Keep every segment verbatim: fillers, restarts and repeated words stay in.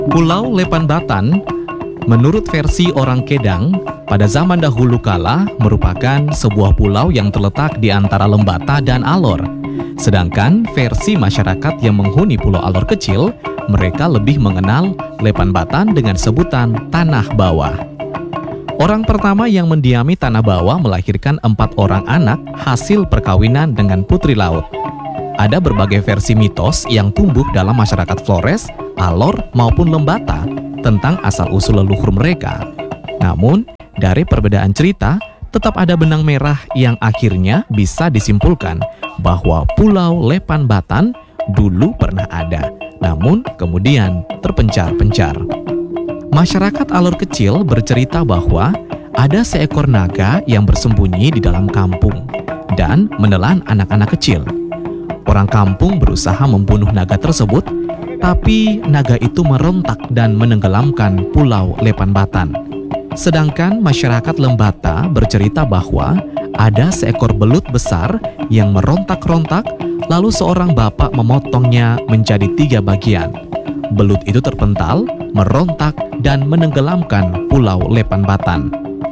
Pulau Lepan Batan, menurut versi orang Kedang, pada zaman dahulu kala merupakan sebuah pulau yang terletak di antara Lembata dan Alor. Sedangkan versi masyarakat yang menghuni Pulau Alor kecil, mereka lebih mengenal Lepan Batan dengan sebutan Tanah Bawah. Orang pertama yang mendiami Tanah Bawah melahirkan empat orang anak hasil perkawinan dengan putri laut. Ada berbagai versi mitos yang tumbuh dalam masyarakat Flores, Alor, maupun Lembata tentang asal-usul leluhur mereka. Namun, dari perbedaan cerita, tetap ada benang merah yang akhirnya bisa disimpulkan bahwa Pulau Lepan Batan dulu pernah ada, namun kemudian terpencar-pencar. Masyarakat Alor kecil bercerita bahwa ada seekor naga yang bersembunyi di dalam kampung dan menelan anak-anak kecil. Orang kampung berusaha membunuh naga tersebut, tapi naga itu merontak dan menenggelamkan Pulau Lepan Batan. Sedangkan masyarakat Lembata bercerita bahwa ada seekor belut besar yang merontak-rontak, lalu seorang bapak memotongnya menjadi tiga bagian. Belut itu terpental, merontak, dan menenggelamkan Pulau Lepan Batan.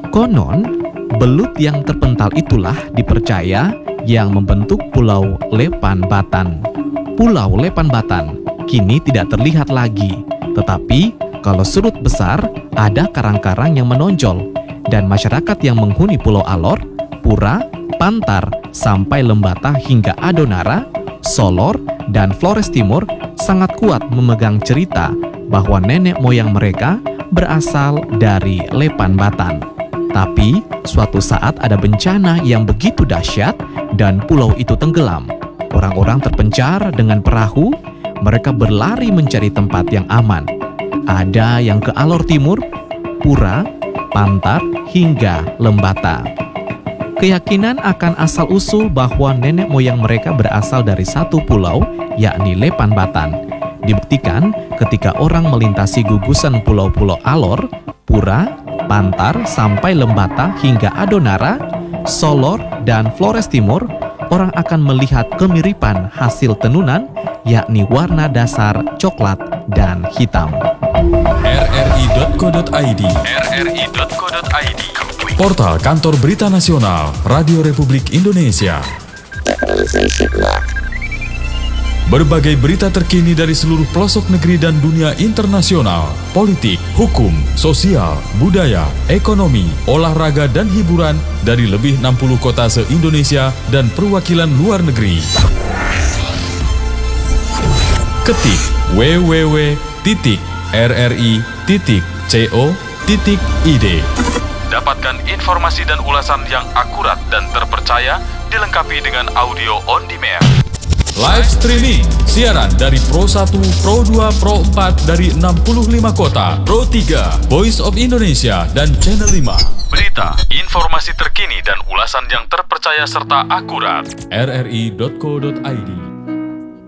Konon, belut yang terpental itulah dipercaya yang membentuk Pulau Lepan Batan. Pulau Lepan Batan kini tidak terlihat lagi, tetapi kalau surut besar, ada karang-karang yang menonjol, dan masyarakat yang menghuni Pulau Alor, Pura, Pantar, sampai Lembata hingga Adonara, Solor, dan Flores Timur sangat kuat memegang cerita bahwa nenek moyang mereka berasal dari Lepan Batan. Tapi, suatu saat ada bencana yang begitu dahsyat dan pulau itu tenggelam. Orang-orang terpencar dengan perahu, mereka berlari mencari tempat yang aman. Ada yang ke Alor Timur, Pura, Pantar, hingga Lembata. Keyakinan akan asal-usul bahwa nenek moyang mereka berasal dari satu pulau, yakni Lepan Batan, dibuktikan ketika orang melintasi gugusan pulau-pulau Alor, Pura, Pantar, sampai Lembata hingga Adonara, Solor, dan Flores Timur, orang akan melihat kemiripan hasil tenunan, yakni warna dasar coklat dan hitam. R R I dot co dot I D R R I dot co dot I D Portal Kantor Berita Nasional Radio Republik Indonesia. Berbagai berita terkini dari seluruh pelosok negeri dan dunia internasional, politik, hukum, sosial, budaya, ekonomi, olahraga, dan hiburan dari lebih enam puluh kota se-Indonesia dan perwakilan luar negeri. Ketik w w w titik r r i titik co titik i d. Dapatkan informasi dan ulasan yang akurat dan terpercaya, dilengkapi dengan audio on demand. Live streaming, siaran dari Pro satu, Pro dua, Pro empat dari enam puluh lima kota, Pro tiga, Voice of Indonesia, dan Channel lima. Berita, informasi terkini dan ulasan yang terpercaya serta akurat. r r i dot co dot i d